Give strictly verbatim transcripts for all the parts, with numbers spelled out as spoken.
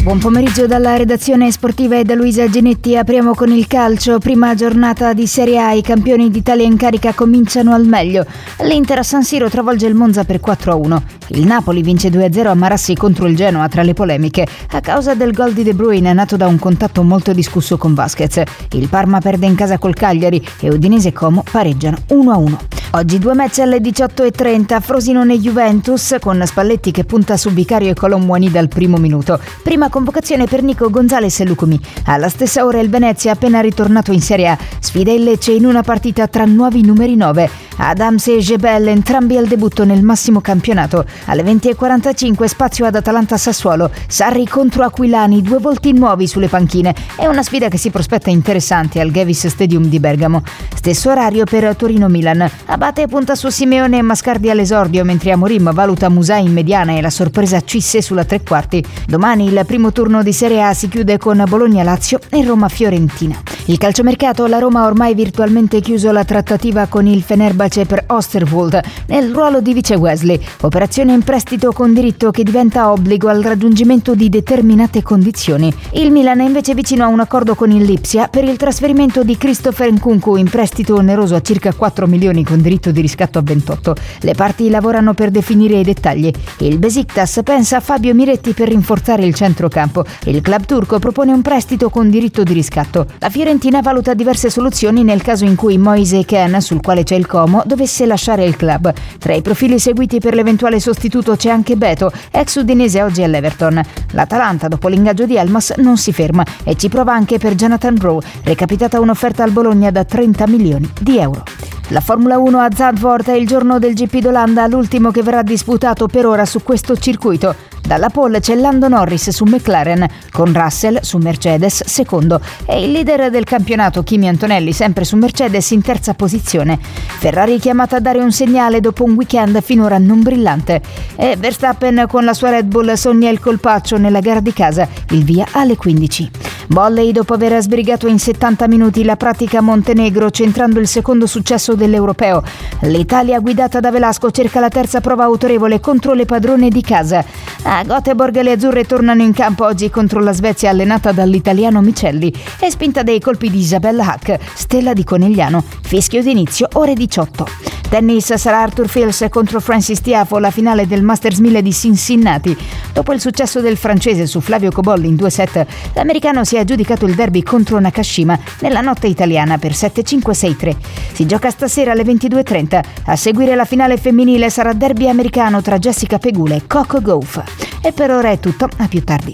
Buon pomeriggio dalla redazione sportiva e da Luisa Genetti. Apriamo con il calcio. Prima giornata di Serie A, i campioni d'Italia in carica cominciano al meglio. L'Inter a San Siro travolge il Monza per quattro a uno. Il Napoli vince due a zero a Marassi contro il Genoa tra le polemiche a causa del gol di De Bruyne nato da un contatto molto discusso con Vasquez. Il Parma perde in casa col Cagliari e Udinese e Como pareggiano uno a uno. Oggi due match alle diciotto e trenta, Frosinone Juventus con Spalletti che punta su Vicario e Colomboani dal primo minuto. Prima convocazione per Nico Gonzalez e Lucumi. Alla stessa ora il Venezia, appena ritornato in Serie A, sfida il Lecce in una partita tra nuovi numeri nove. Adams e Gebel, entrambi al debutto nel massimo campionato. Alle venti e quarantacinque spazio ad Atalanta-Sassuolo. Sarri contro Aquilani, due volti nuovi sulle panchine. È una sfida che si prospetta interessante al Gevis Stadium di Bergamo. Stesso orario per Torino-Milan. Abate punta su Simeone e Mascardi all'esordio, mentre Amorim valuta Musà in mediana e la sorpresa Cisse sulla tre quarti. Domani il primo turno di Serie A si chiude con Bologna-Lazio e Roma-Fiorentina. Il calciomercato, la Roma ha ormai virtualmente chiuso la trattativa con il Fenerbahce per Oosterwolde nel ruolo di vice Wesley, operazione in prestito con diritto che diventa obbligo al raggiungimento di determinate condizioni. Il Milan è invece vicino a un accordo con il Lipsia per il trasferimento di Christopher Nkunku in prestito oneroso a circa quattro milioni con diritto di riscatto a ventotto. Le parti lavorano per definire i dettagli. Il Besiktas pensa a Fabio Miretti per rinforzare il centrocampo. Il club turco propone un prestito con diritto di riscatto. La Fiorentina valuta diverse soluzioni nel caso in cui Moise Kean, sul quale c'è il Como, dovesse lasciare il club. Tra i profili seguiti per l'eventuale sostituto c'è anche Beto, ex udinese oggi all'Everton. L'Atalanta, dopo l'ingaggio di Elmas, non si ferma e ci prova anche per Jonathan Rowe, recapitata un'offerta al Bologna da trenta milioni di euro. La Formula uno a Zandvoort è il giorno del G P d'Olanda, l'ultimo che verrà disputato per ora su questo circuito. Dalla pole c'è Lando Norris su McLaren, con Russell su Mercedes secondo e il leader del campionato Kimi Antonelli sempre su Mercedes in terza posizione. Ferrari chiamata a dare un segnale dopo un weekend finora non brillante e Verstappen con la sua Red Bull sogna il colpaccio nella gara di casa, il via alle quindici. Volley, dopo aver sbrigato in settanta minuti la pratica Montenegro centrando il secondo successo dell'Europeo. L'Italia guidata da Velasco cerca la terza prova autorevole contro le padrone di casa. A Göteborg le azzurre tornano in campo oggi contro la Svezia allenata dall'italiano Micelli e spinta dai colpi di Isabella Hack, stella di Conegliano. Fischio d'inizio ore diciotto. Tennis, sarà Arthur Fils contro Francis Tiafoe, la finale del Masters mille di Cincinnati. Dopo il successo del francese su Flavio Cobolli in due set, l'americano si è aggiudicato il derby contro Nakashima nella notte italiana per sette cinque sei tre. Si gioca stasera alle ventidue e trenta. A seguire la finale femminile sarà derby americano tra Jessica Pegula e Coco Gauff. E per ora è tutto, a più tardi.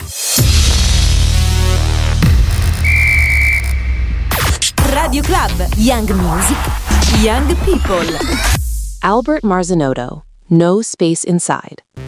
Radio Club, Young Music, Young People. Albert Marzanotto, No Space Inside.